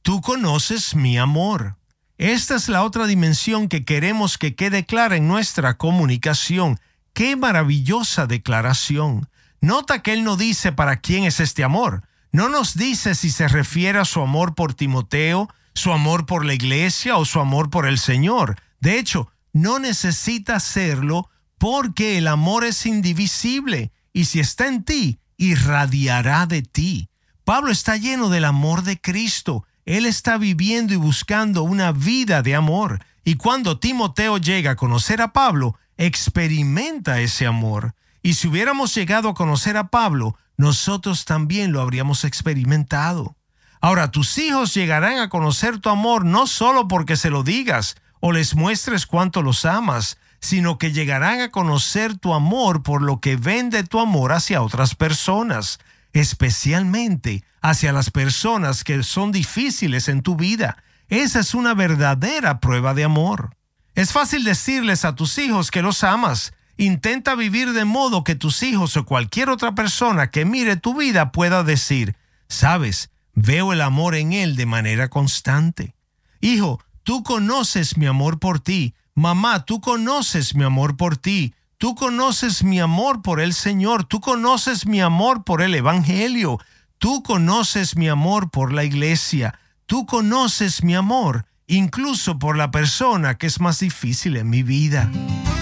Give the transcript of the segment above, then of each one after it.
tú conoces mi amor. Esta es la otra dimensión que queremos que quede clara en nuestra comunicación. ¡Qué maravillosa declaración! Nota que él no dice para quién es este amor. No nos dice si se refiere a su amor por Timoteo, su amor por la iglesia o su amor por el Señor. De hecho, no necesita hacerlo porque el amor es indivisible y si está en ti, irradiará de ti. Pablo está lleno del amor de Cristo. Él está viviendo y buscando una vida de amor. Y cuando Timoteo llega a conocer a Pablo, experimenta ese amor. Y si hubiéramos llegado a conocer a Pablo, nosotros también lo habríamos experimentado. Ahora, tus hijos llegarán a conocer tu amor no solo porque se lo digas o les muestres cuánto los amas, sino que llegarán a conocer tu amor por lo que ven de tu amor hacia otras personas, especialmente hacia las personas que son difíciles en tu vida. Esa es una verdadera prueba de amor. Es fácil decirles a tus hijos que los amas. Intenta vivir de modo que tus hijos o cualquier otra persona que mire tu vida pueda decir, ¿sabes? Veo el amor en él de manera constante. Hijo, tú conoces mi amor por ti. Mamá, tú conoces mi amor por ti. Tú conoces mi amor por el Señor. Tú conoces mi amor por el Evangelio. Tú conoces mi amor por la iglesia. Tú conoces mi amor, incluso por la persona que es más difícil en mi vida.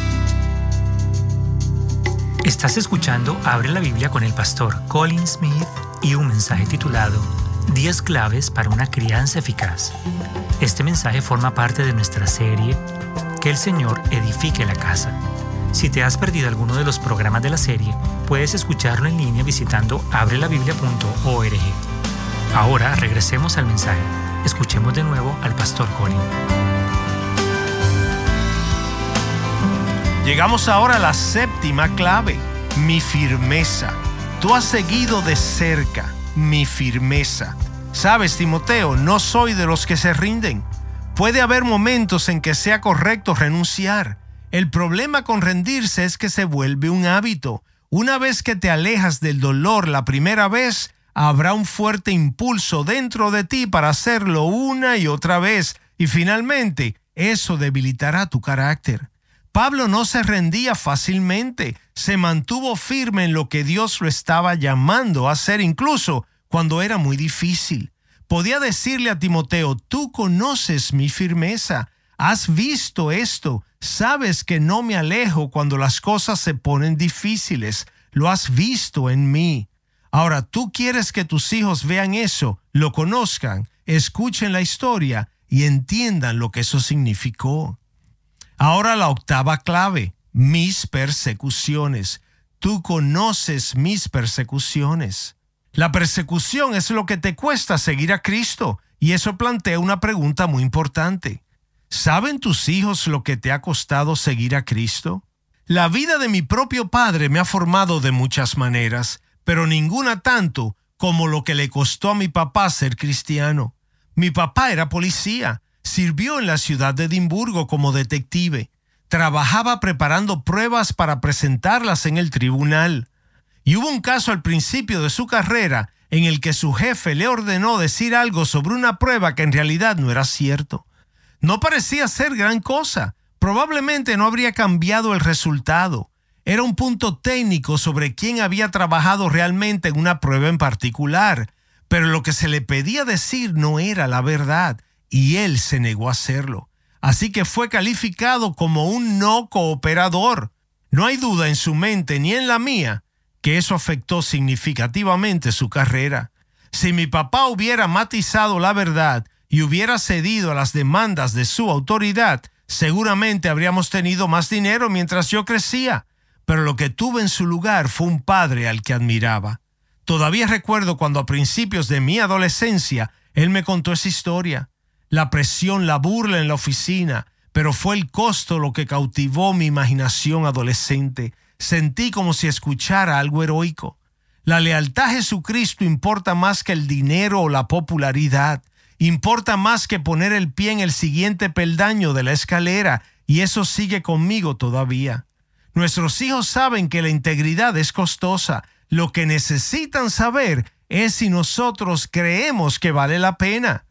Estás escuchando Abre la Biblia con el pastor Colin Smith y un mensaje titulado 10 claves para una crianza eficaz. Este mensaje forma parte de nuestra serie Que el Señor edifique la casa. Si te has perdido alguno de los programas de la serie, puedes escucharlo en línea visitando abrelabiblia.org. Ahora regresemos al mensaje. Escuchemos de nuevo al pastor Colin. Llegamos ahora a la séptima clave, mi firmeza. Tú has seguido de cerca mi firmeza. Sabes, Timoteo, no soy de los que se rinden. Puede haber momentos en que sea correcto renunciar. El problema con rendirse es que se vuelve un hábito. Una vez que te alejas del dolor la primera vez, habrá un fuerte impulso dentro de ti para hacerlo una y otra vez. Y finalmente, eso debilitará tu carácter. Pablo no se rendía fácilmente, se mantuvo firme en lo que Dios lo estaba llamando a hacer, incluso cuando era muy difícil. Podía decirle a Timoteo, tú conoces mi firmeza, has visto esto, sabes que no me alejo cuando las cosas se ponen difíciles, lo has visto en mí. Ahora, tú quieres que tus hijos vean eso, lo conozcan, escuchen la historia y entiendan lo que eso significó. Ahora la octava clave, mis persecuciones. Tú conoces mis persecuciones. La persecución es lo que te cuesta seguir a Cristo y eso plantea una pregunta muy importante. ¿Saben tus hijos lo que te ha costado seguir a Cristo? La vida de mi propio padre me ha formado de muchas maneras, pero ninguna tanto como lo que le costó a mi papá ser cristiano. Mi papá era policía. Sirvió en la ciudad de Edimburgo como detective. Trabajaba preparando pruebas para presentarlas en el tribunal. Y hubo un caso al principio de su carrera en el que su jefe le ordenó decir algo sobre una prueba que en realidad no era cierto. No parecía ser gran cosa. Probablemente no habría cambiado el resultado. Era un punto técnico sobre quién había trabajado realmente en una prueba en particular. Pero lo que se le pedía decir no era la verdad. Y él se negó a hacerlo. Así que fue calificado como un no cooperador. No hay duda en su mente ni en la mía que eso afectó significativamente su carrera. Si mi papá hubiera matizado la verdad y hubiera cedido a las demandas de su autoridad, seguramente habríamos tenido más dinero mientras yo crecía. Pero lo que tuve en su lugar fue un padre al que admiraba. Todavía recuerdo cuando a principios de mi adolescencia él me contó esa historia. La presión, la burla en la oficina, pero fue el costo lo que cautivó mi imaginación adolescente. Sentí como si escuchara algo heroico. La lealtad a Jesucristo importa más que el dinero o la popularidad. Importa más que poner el pie en el siguiente peldaño de la escalera, y eso sigue conmigo todavía. Nuestros hijos saben que la integridad es costosa. Lo que necesitan saber es si nosotros creemos que vale la pena.